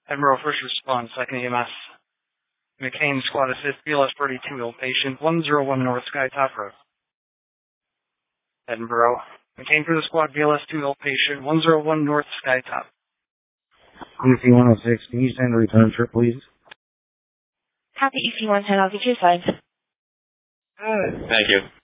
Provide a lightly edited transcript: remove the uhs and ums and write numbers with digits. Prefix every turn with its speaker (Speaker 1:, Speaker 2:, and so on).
Speaker 1: Edinburgh First Response, 2nd EMS. McCain Squad Assist, BLS 32 ill patient, 101 North Skytop Road. Edinburgh. McCain for the squad, BLS 2 ill patient, 101 North Skytop.
Speaker 2: EC 106, can you send a return trip, please?
Speaker 3: Copy EC 110, I'll get you assigned.
Speaker 4: Thank you.